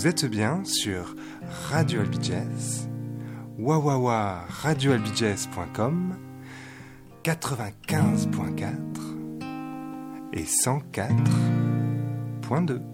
Vous êtes bien sur Radio Albigès, wawawa radioalbigès.com, 95.4 et 104.2.